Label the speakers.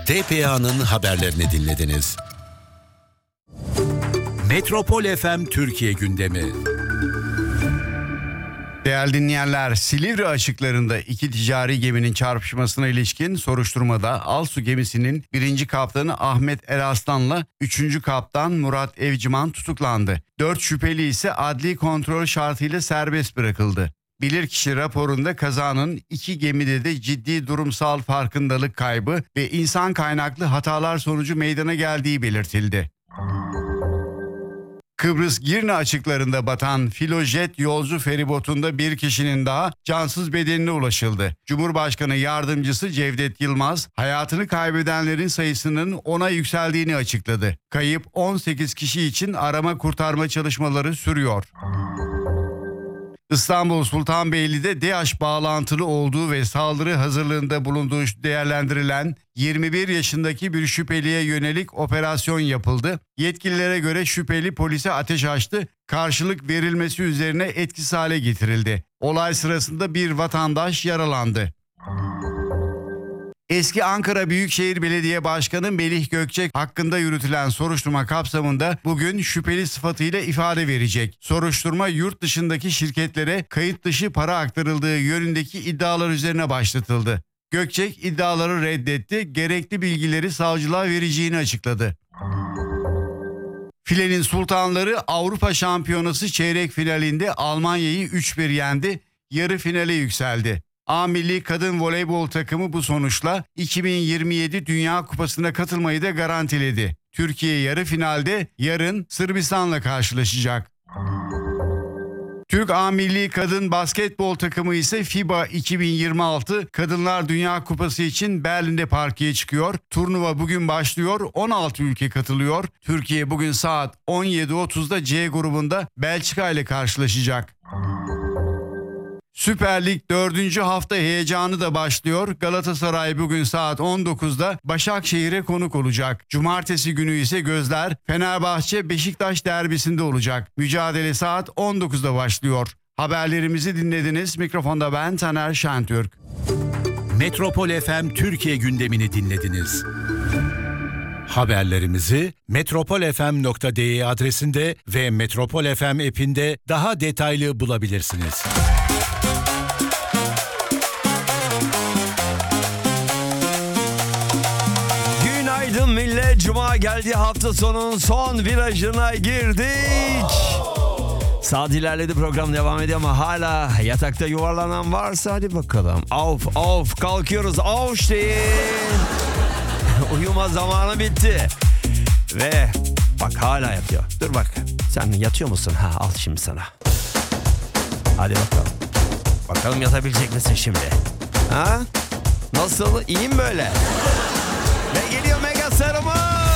Speaker 1: TPA'nın haberlerini dinlediniz. Metropol FM Türkiye gündemi.
Speaker 2: Değerli dinleyenler, Silivri açıklarında iki ticari geminin çarpışmasına ilişkin soruşturmada Alsu gemisinin 1. kaptanı Ahmet Eraslan'la 3. kaptan Murat Evciman tutuklandı. 4 şüpheli ise adli kontrol şartıyla serbest bırakıldı. Bilirkişi raporunda kazanın 2 gemide de ciddi durumsal farkındalık kaybı ve insan kaynaklı hatalar sonucu meydana geldiği belirtildi. Kıbrıs Girne açıklarında batan Filojet yolcu feribotunda bir kişinin daha cansız bedenine ulaşıldı. Cumhurbaşkanı Yardımcısı Cevdet Yılmaz, hayatını kaybedenlerin sayısının 10'a yükseldiğini açıkladı. Kayıp 18 kişi için arama kurtarma çalışmaları sürüyor. İstanbul Sultanbeyli'de DAEŞ bağlantılı olduğu ve saldırı hazırlığında bulunduğu değerlendirilen 21 yaşındaki bir şüpheliye yönelik operasyon yapıldı. Yetkililere göre şüpheli polise ateş açtı, karşılık verilmesi üzerine etkisiz hale getirildi. Olay sırasında bir vatandaş yaralandı. Eski Ankara Büyükşehir Belediye Başkanı Melih Gökçek hakkında yürütülen soruşturma kapsamında bugün şüpheli sıfatıyla ifade verecek. Soruşturma yurt dışındaki şirketlere kayıt dışı para aktarıldığı yönündeki iddialar üzerine başlatıldı. Gökçek iddiaları reddetti, gerekli bilgileri savcılığa vereceğini açıkladı. Filenin Sultanları Avrupa Şampiyonası çeyrek finalinde Almanya'yı 3-1 yendi, yarı finale yükseldi. A Milli Kadın Voleybol takımı bu sonuçla 2027 Dünya Kupası'na katılmayı da garantiledi. Türkiye yarı finalde yarın Sırbistan'la karşılaşacak. Türk A Milli Kadın Basketbol takımı ise FIBA 2026 Kadınlar Dünya Kupası için Berlin'de parkeye çıkıyor. Turnuva bugün başlıyor. 16 ülke katılıyor. Türkiye bugün saat 17.30'da C grubunda Belçika ile karşılaşacak. Süper Lig 4. hafta heyecanı da başlıyor. Galatasaray bugün saat 19'da Başakşehir'e konuk olacak. Cumartesi günü ise gözler Fenerbahçe-Beşiktaş derbisinde olacak. Mücadele saat 19'da başlıyor. Haberlerimizi dinlediniz. Mikrofonda ben Taner Şentürk.
Speaker 1: Metropol FM Türkiye gündemini dinlediniz. Haberlerimizi metropolfm.de adresinde ve Metropol FM app'inde daha detaylı bulabilirsiniz.
Speaker 3: Günaydın millet. Cuma geldi, hafta sonunun son virajına girdik. Saat ilerledi, program devam ediyor ama hala yatakta yuvarlanan varsa hadi bakalım. Of kalkıyoruz, deyin. Uyuma zamanı bitti. Ve bak hala yatıyor. Dur bak, sen yatıyor musun? Al şimdi sana. Hadi bakalım. Bakalım yatabilecek misin şimdi? Nasıl? İyi mi böyle? Ve geliyor mega serumuz.